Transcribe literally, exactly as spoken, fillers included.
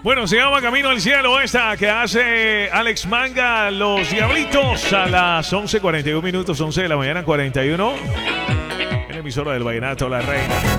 Bueno, se llama Camino al Cielo esta que hace Alex Manga, Los Diablitos, a las once cuarenta y uno minutos, once de la mañana, cuarenta y uno. En la emisora del Vallenato, La Reina.